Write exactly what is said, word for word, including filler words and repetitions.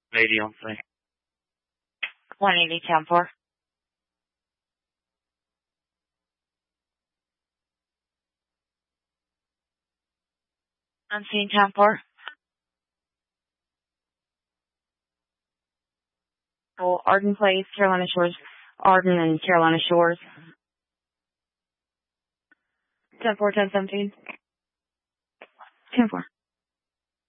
Lady on site. one eighty ten four. I'm seeing ten four. Oh, Arden Place, Carolina Shores. Arden and Carolina Shores. ten four, ten seventeen. ten four.